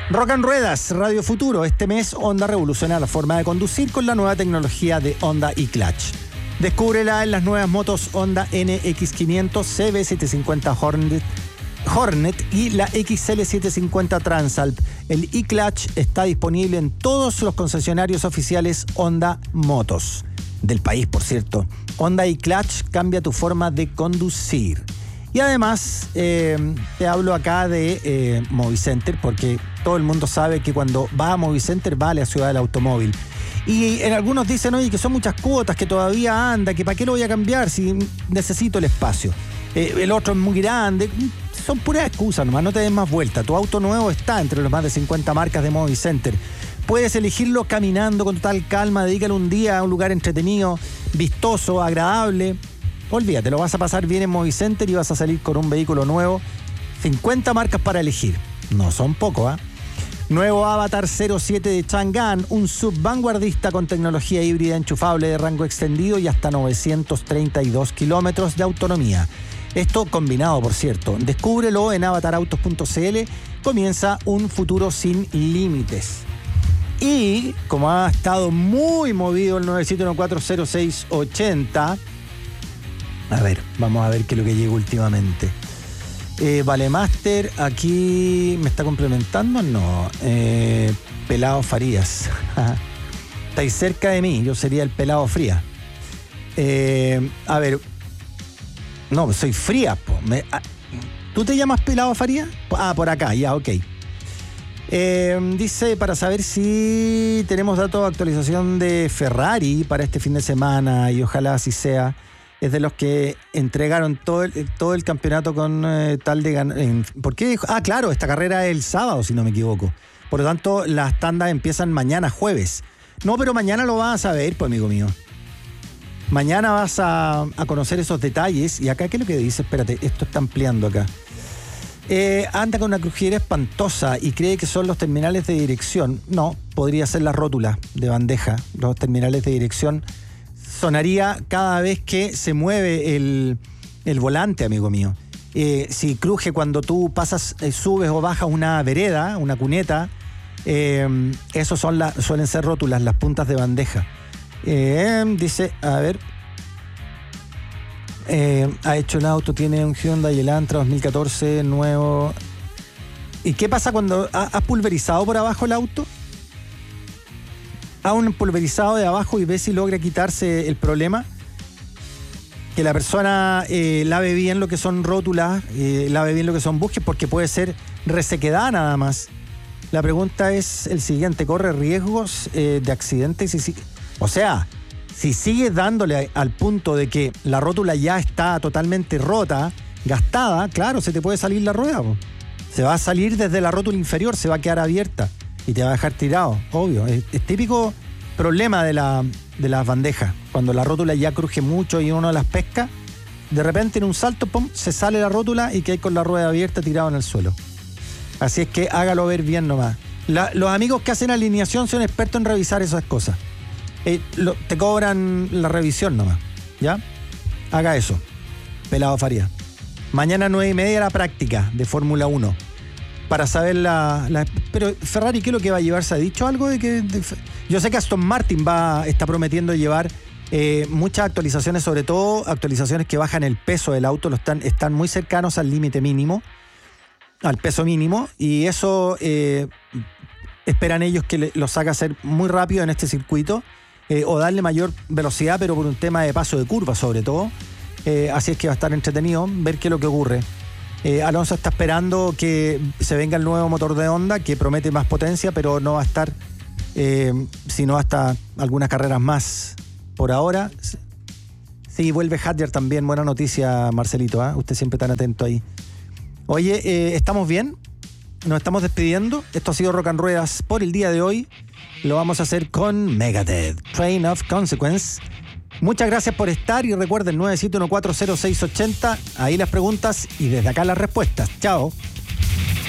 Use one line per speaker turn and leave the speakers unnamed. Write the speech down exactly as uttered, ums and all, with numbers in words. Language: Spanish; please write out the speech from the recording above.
Rock and Ruedas, Radio Futuro. Este mes Honda revoluciona la forma de conducir con la nueva tecnología de Honda eClutch. Descúbrela en las nuevas motos Honda N X quinientos, C B setecientos cincuenta Hornet, Hornet y la X L setecientos cincuenta Transalp. El eClutch está disponible en todos los concesionarios oficiales Honda Motos del país, por cierto. Honda eClutch cambia tu forma de conducir. Y además, eh, te hablo acá de eh, Movicenter, porque todo el mundo sabe que cuando va a Movicenter va a la ciudad del automóvil. Y en algunos dicen, oye, que son muchas cuotas, que todavía anda, que para qué lo voy a cambiar si necesito el espacio. Eh, el otro es muy grande. Son puras excusas nomás, no te des más vuelta. Tu auto nuevo está entre las más de cincuenta marcas de Movicenter. Puedes elegirlo caminando con total calma, dedícalo un día a un lugar entretenido, vistoso, agradable. Olvídate, lo vas a pasar bien en Movicenter y vas a salir con un vehículo nuevo. cincuenta marcas para elegir. No son pocos, ¿ah? ¿eh? Nuevo Avatar cero siete de Chang'an, un sub vanguardista con tecnología híbrida enchufable de rango extendido y hasta novecientos treinta y dos kilómetros de autonomía. Esto combinado, por cierto. Descúbrelo en avatar autos punto c l. Comienza un futuro sin límites. Y como ha estado muy movido el nueve siete uno cuatro cero seis ochenta, a ver, vamos a ver qué es lo que llega últimamente. Eh, Valemaster, aquí me está complementando, no. Eh, Pelado Farías. Estáis cerca de mí, yo sería el Pelado Fría. Eh, a ver, no, soy Fría, po. Me, ah, ¿tú te llamas Pelado Farías? Ah, por acá, ya, ok. Eh, dice, para saber si tenemos datos de actualización de Ferrari para este fin de semana, y ojalá así sea. Es de los que entregaron todo el, todo el campeonato con eh, tal de ganar. ¿Por qué? Ah, claro, esta carrera es el sábado, si no me equivoco. Por lo tanto, las tandas empiezan mañana, jueves. No, pero mañana lo vas a ver, pues, amigo mío. Mañana vas a, a conocer esos detalles. Y acá, ¿qué es lo que dice? Espérate, esto está ampliando acá. Eh, anda con una crujera espantosa y cree que son los terminales de dirección. No, podría ser la rótula de bandeja. Los terminales de dirección sonaría cada vez que se mueve el, el volante, amigo mío. Eh, si cruje cuando tú pasas, eh, subes o bajas una vereda, una cuneta, eh, esos son la, suelen ser rótulas, las puntas de bandeja. Eh, dice, a ver, eh, ha hecho el auto, tiene un Hyundai Elantra dos mil catorce nuevo. ¿Y qué pasa cuando ha, has pulverizado por abajo el auto? A un pulverizado de abajo y ve si logra quitarse el problema. Que la persona eh, lave bien lo que son rótulas, eh, lave bien lo que son bujes, porque puede ser resequedad nada más. La pregunta es el siguiente: ¿corre riesgos eh, de accidentes? Si, si, o sea, si sigues dándole al punto de que la rótula ya está totalmente rota, gastada, claro, se te puede salir la rueda, po. Se va a salir desde la rótula inferior, se va a quedar abierta y te va a dejar tirado, obvio. Es, es típico problema de, la, de las bandejas. Cuando la rótula ya cruje mucho y uno las pesca, de repente en un salto, pum, se sale la rótula y queda con la rueda abierta tirado en el suelo. Así es que hágalo ver bien nomás. La, los amigos que hacen alineación son expertos en revisar esas cosas. Eh, lo, te cobran la revisión nomás, ¿ya? Haga eso, Pelado Faría. Mañana nueve y media la práctica de Fórmula uno. Para saber la, la... Pero Ferrari, ¿qué es lo que va a llevar? ¿Se ha dicho algo de que...? De, yo sé que Aston Martin va, está prometiendo llevar eh, muchas actualizaciones, sobre todo actualizaciones que bajan el peso del auto, lo están, están muy cercanos al límite mínimo, al peso mínimo, y eso eh, esperan ellos que le, los haga hacer muy rápido en este circuito, eh, o darle mayor velocidad, pero por un tema de paso de curva sobre todo. Eh, así es que va a estar entretenido ver qué es lo que ocurre. Eh, Alonso está esperando que se venga el nuevo motor de Honda, que promete más potencia, pero no va a estar, eh, sino hasta algunas carreras más por ahora. Sí, vuelve Hadjar también, buena noticia, Marcelito, ¿eh? Usted siempre tan atento ahí. Oye, eh, ¿estamos bien? Nos estamos despidiendo. Esto ha sido Rock and Ruedas por el día de hoy. Lo vamos a hacer con Megadeth, Train of Consequence. Muchas gracias por estar y recuerden nueve siete uno cuatro cero seis ochenta, ahí las preguntas y desde acá las respuestas. Chao.